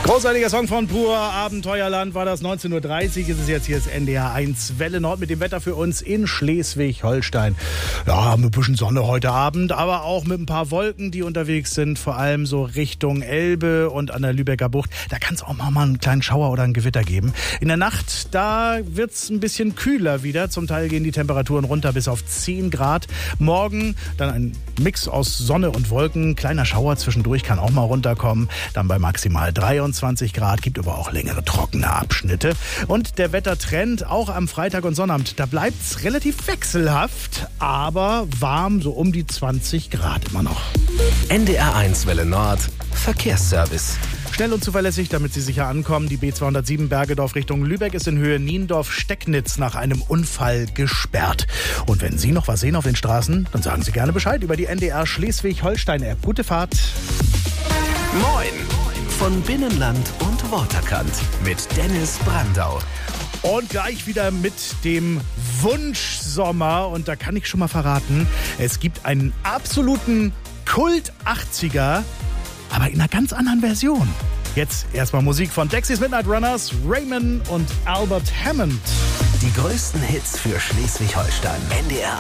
Großartiger Song von Pur Abenteuerland war das. 19.30 Uhr ist es jetzt. Hier ist NDR 1 Welle Nord mit dem Wetter für uns in Schleswig-Holstein. Ja, mit ein bisschen Sonne heute Abend, aber auch mit ein paar Wolken, die unterwegs sind. Vor allem so Richtung Elbe und an der Lübecker Bucht. Da kann es auch mal einen kleinen Schauer oder ein Gewitter geben. In der Nacht, da wird es ein bisschen kühler wieder. Zum Teil gehen die Temperaturen runter bis auf 10 Grad. Morgen dann ein Mix aus Sonne und Wolken. Kleiner Schauer zwischendurch kann auch mal runterkommen. Dann bei maximal 23 Grad, gibt aber auch längere trockene Abschnitte. Und der Wettertrend auch am Freitag und Sonnabend, da bleibt es relativ wechselhaft, aber warm, so um die 20 Grad immer noch. NDR 1 Welle Nord, Verkehrsservice. Schnell und zuverlässig, damit Sie sicher ankommen. Die B207 Bergedorf Richtung Lübeck ist in Höhe Niendorf-Stecknitz nach einem Unfall gesperrt. Und wenn Sie noch was sehen auf den Straßen, dann sagen Sie gerne Bescheid über die NDR Schleswig-Holstein-App. Gute Fahrt. Moin von Binnenland und Waterkant mit Dennis Brandau. Und gleich wieder mit dem Wunschsommer. Und da kann ich schon mal verraten, es gibt einen absoluten Kult-80er, aber in einer ganz anderen Version. Jetzt erstmal Musik von Dexys Midnight Runners, Raymond und Albert Hammond. Die größten Hits für Schleswig-Holstein. NDR